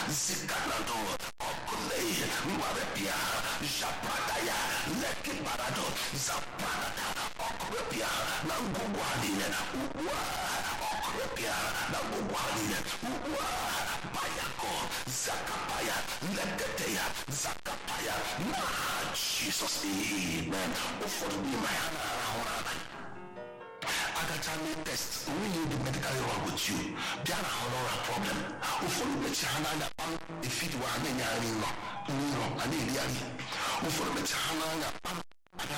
zikanado okulei marepia japradaya lekibarado zapranata okurepia na ngugwadine uwa okurepia na ngugwadine uwa bayako zakapaya leketeya zakapaya na Jesus. Amen. For me, my I got a test. We need the medical wrong with you. They are a problem. For me, if it were any and